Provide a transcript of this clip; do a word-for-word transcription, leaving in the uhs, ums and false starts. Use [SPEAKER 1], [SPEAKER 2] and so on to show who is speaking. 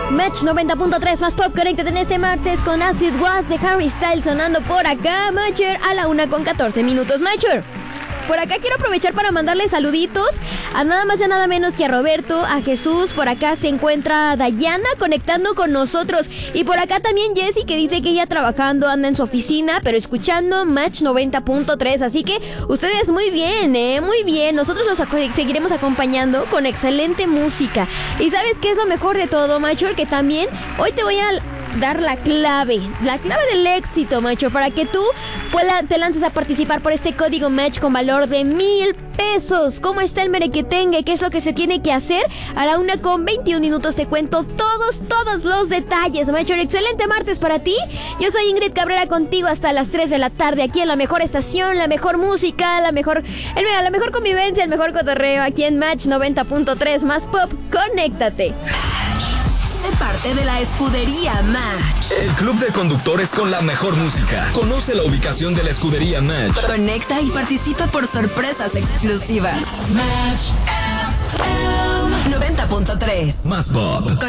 [SPEAKER 1] Match noventa punto tres más pop, conéctate en este martes con Acid Was de Harry Styles sonando por acá, Matcher, a la una con catorce minutos, Matcher. Por acá quiero aprovechar para mandarle saluditos a nada más y a nada menos que a Roberto, a Jesús. Por acá se encuentra Dayana conectando con nosotros. Y por acá también Jessie, que dice que ella trabajando anda en su oficina, pero escuchando Match noventa punto tres. Así que ustedes muy bien, ¿eh? Muy bien. Nosotros los ac- seguiremos acompañando con excelente música. ¿Y sabes qué es lo mejor de todo, Matcher? Que también hoy te voy a dar la clave, la clave del éxito, macho, para que tú pueda, te lances a participar por este código Match con valor de mil pesos. ¿Cómo está el merequetengue? ¿Qué es lo que se tiene que hacer? A la una con veintiún minutos te cuento todos, todos los detalles, macho. Excelente martes para ti. Yo soy Ingrid Cabrera contigo hasta las tres de la tarde aquí en la mejor estación, la mejor música, la mejor, el, la mejor convivencia, el mejor cotorreo aquí en Match noventa punto tres más pop. Conéctate.
[SPEAKER 2] Sé parte de la escudería Match.
[SPEAKER 3] El club de conductores con la mejor música. Conoce la ubicación de la escudería Match.
[SPEAKER 2] Conecta y participa por sorpresas exclusivas. Match noventa punto tres
[SPEAKER 3] más pop.